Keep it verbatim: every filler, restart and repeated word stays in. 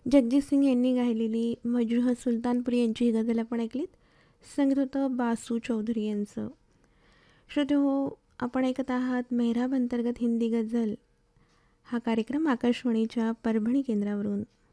जगजीत सिंग यांनी गायलेली मजरूह सुलतानपुरी यांची ही गझल आपण ऐकलीत. संगीत होतं बासू चौधरी यांचं. श्रोते हो, आपण ऐकत आहात मेहराब अंतर्गत हिंदी गझल हा कार्यक्रम आकाशवाणीच्या परभणी केंद्रावरून.